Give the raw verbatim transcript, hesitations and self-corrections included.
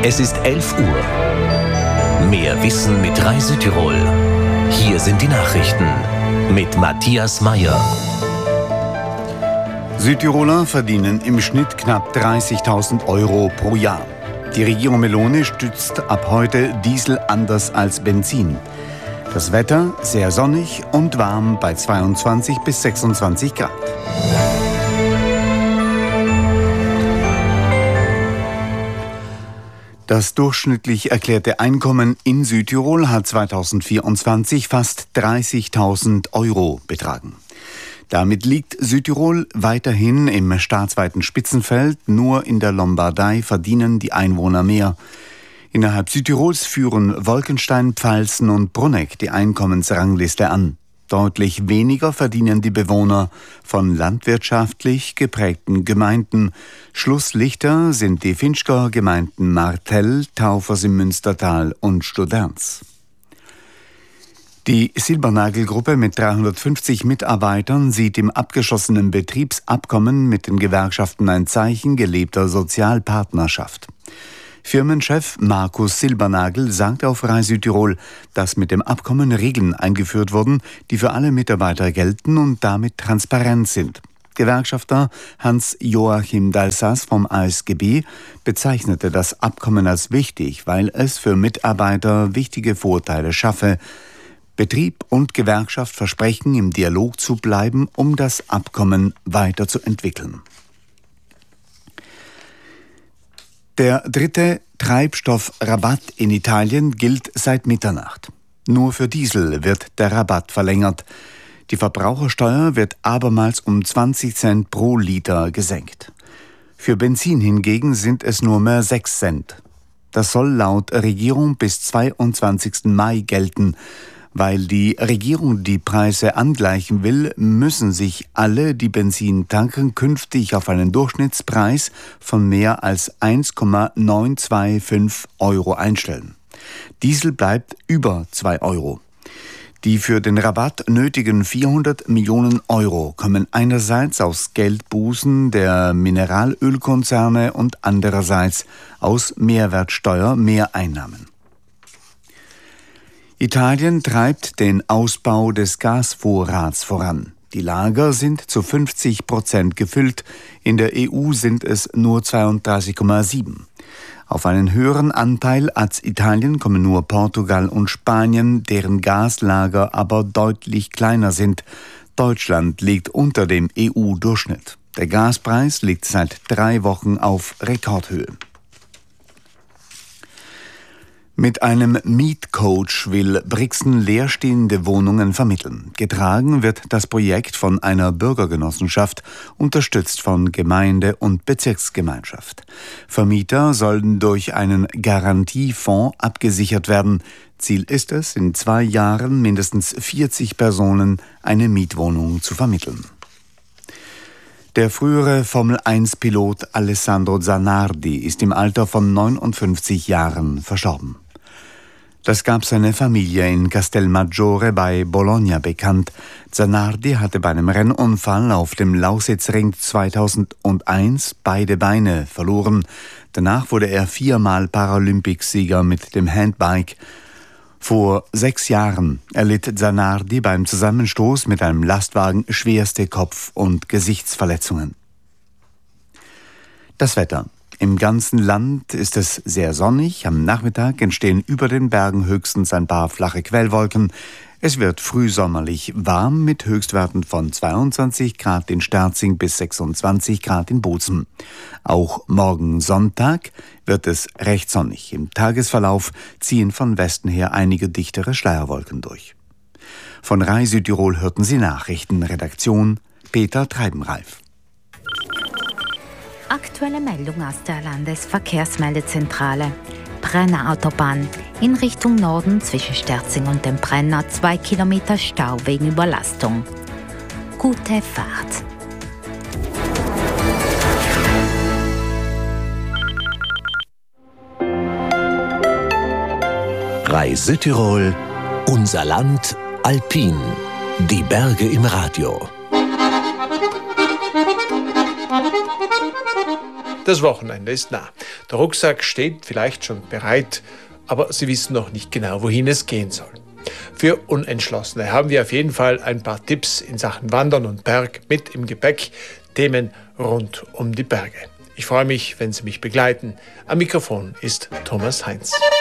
Es ist elf Uhr. Mehr Wissen mit Rai Südtirol. Hier sind die Nachrichten mit Matthias Meyer. Südtiroler verdienen im Schnitt knapp dreißigtausend Euro pro Jahr. Die Regierung Meloni stützt ab heute Diesel anders als Benzin. Das Wetter sehr sonnig und warm bei zweiundzwanzig bis sechsundzwanzig Grad. Das durchschnittlich erklärte Einkommen in Südtirol hat zweitausendvierundzwanzig fast dreißigtausend Euro betragen. Damit liegt Südtirol weiterhin im staatsweiten Spitzenfeld. Nur in der Lombardei verdienen die Einwohner mehr. Innerhalb Südtirols führen Wolkenstein, Pfalzen und Bruneck die Einkommensrangliste an. Deutlich weniger verdienen die Bewohner von landwirtschaftlich geprägten Gemeinden. Schlusslichter sind die Finchgauer Gemeinden Martell, Taufers im Münstertal und Studerns. Die Silbernagel-Gruppe mit dreihundertfünfzig Mitarbeitern sieht im abgeschlossenen Betriebsabkommen mit den Gewerkschaften ein Zeichen gelebter Sozialpartnerschaft. Firmenchef Markus Silbernagel sagt auf Rai Südtirol, dass mit dem Abkommen Regeln eingeführt wurden, die für alle Mitarbeiter gelten und damit transparent sind. Gewerkschafter Hans-Joachim Dalsas vom A S G B bezeichnete das Abkommen als wichtig, weil es für Mitarbeiter wichtige Vorteile schaffe. Betrieb und Gewerkschaft versprechen, im Dialog zu bleiben, um das Abkommen weiterzuentwickeln. Der dritte Treibstoffrabatt in Italien gilt seit Mitternacht. Nur für Diesel wird der Rabatt verlängert. Die Verbrauchersteuer wird abermals um zwanzig Cent pro Liter gesenkt. Für Benzin hingegen sind es nur mehr sechs Cent. Das soll laut Regierung bis zweiundzwanzigsten Mai gelten. Weil die Regierung die Preise angleichen will, müssen sich alle, die Benzin tanken, künftig auf einen Durchschnittspreis von mehr als eins Komma neunhunderfünfundzwanzig Euro einstellen. Diesel bleibt über zwei Euro. Die für den Rabatt nötigen vierhundert Millionen Euro kommen einerseits aus Geldbußen der Mineralölkonzerne und andererseits aus Mehrwertsteuer-Mehreinnahmen. Italien treibt den Ausbau des Gasvorrats voran. Die Lager sind zu fünfzig Prozent gefüllt, in der E U sind es nur zweiunddreißig Komma sieben. Auf einen höheren Anteil als Italien kommen nur Portugal und Spanien, deren Gaslager aber deutlich kleiner sind. Deutschland liegt unter dem E U-Durchschnitt. Der Gaspreis liegt seit drei Wochen auf Rekordhöhe. Mit einem Mietcoach will Brixen leerstehende Wohnungen vermitteln. Getragen wird das Projekt von einer Bürgergenossenschaft, unterstützt von Gemeinde und Bezirksgemeinschaft. Vermieter sollen durch einen Garantiefonds abgesichert werden. Ziel ist es, in zwei Jahren mindestens vierzig Personen eine Mietwohnung zu vermitteln. Der frühere Formel eins Pilot Alessandro Zanardi ist im Alter von neunundfünfzig Jahren verstorben. Das gab seine Familie in Castelmaggiore bei Bologna bekannt. Zanardi hatte bei einem Rennunfall auf dem Lausitzring zweitausendeins beide Beine verloren. Danach wurde er viermal Paralympicsieger mit dem Handbike. Vor sechs Jahren erlitt Zanardi beim Zusammenstoß mit einem Lastwagen schwerste Kopf- und Gesichtsverletzungen. Das Wetter. Im ganzen Land ist es sehr sonnig. Am Nachmittag entstehen über den Bergen höchstens ein paar flache Quellwolken. Es wird frühsommerlich warm mit Höchstwerten von zweiundzwanzig Grad in Sterzing bis sechsundzwanzig Grad in Bozen. Auch morgen Sonntag wird es recht sonnig. Im Tagesverlauf ziehen von Westen her einige dichtere Schleierwolken durch. Von Rai Südtirol hörten Sie Nachrichten. Redaktion Peter Treibenreif. Aktuelle Meldung aus der Landesverkehrsmeldezentrale. Brenner Autobahn. In Richtung Norden zwischen Sterzing und dem Brenner zwei Kilometer Stau wegen Überlastung. Gute Fahrt. Rai Südtirol, unser Land alpin. Die Berge im Radio. Das Wochenende ist nah. Der Rucksack steht vielleicht schon bereit, aber Sie wissen noch nicht genau, wohin es gehen soll. Für Unentschlossene haben wir auf jeden Fall ein paar Tipps in Sachen Wandern und Berg mit im Gepäck, Themen rund um die Berge. Ich freue mich, wenn Sie mich begleiten. Am Mikrofon ist Thomas Heinz.